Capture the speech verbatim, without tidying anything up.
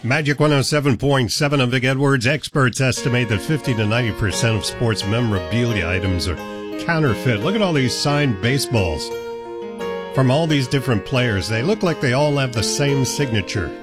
Magic one oh seven point seven of Vic Edwards. Experts estimate that fifty to ninety percent of sports memorabilia items are counterfeit. Look at all these signed baseballs from all these different players. They look like they all have the same signature.